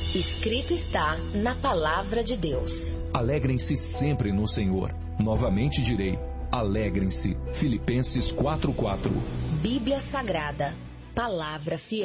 Escrito está na palavra de Deus. Alegrem-se sempre no Senhor. Novamente direi, alegrem-se. Filipenses 4:4. Bíblia Sagrada, palavra fiel.